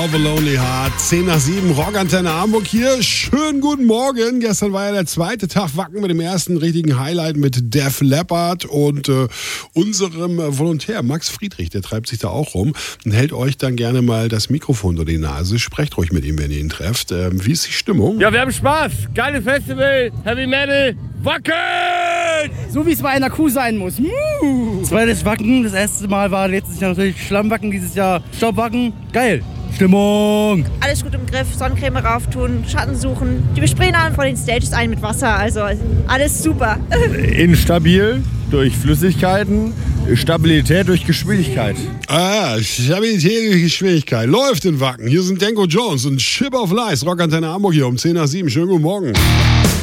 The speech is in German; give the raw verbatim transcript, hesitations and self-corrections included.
of a Lonely Heart. zehn nach sieben, Rockantenne Hamburg hier. Schönen guten Morgen. Gestern war ja der zweite Tag Wacken mit dem ersten richtigen Highlight mit Def Leppard und äh, unserem Volontär Max Friedrich. Der treibt sich da auch rum und hält euch dann gerne mal das Mikrofon unter die Nase. Sprecht ruhig mit ihm, wenn ihr ihn trefft. Ähm, wie ist die Stimmung? Ja, wir haben Spaß. Geiles Festival, Heavy Metal, Wacken! So wie es bei einer Kuh sein muss. Uh. Zweites Wacken, das erste Mal war letztes Jahr natürlich Schlammwacken, dieses Jahr Staubwacken. Geil. Stimmung. Alles gut im Griff, Sonnencreme rauftun, Schatten suchen. Die besprayen an vor den Stages ein mit Wasser, also alles super. Instabil durch Flüssigkeiten, Stabilität durch Geschwindigkeit. Ah, Stabilität durch Geschwindigkeit. Läuft in Wacken. Hier sind Denko Jones und Ship of Lies. Rockantenne Hamburg hier um zehn nach sieben. Schönen guten Morgen.